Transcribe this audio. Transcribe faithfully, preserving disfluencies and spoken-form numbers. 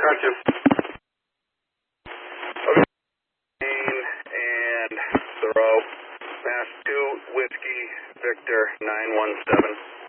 Roger. Okay. And throw. Mass two, Whiskey, Victor, nine one seven.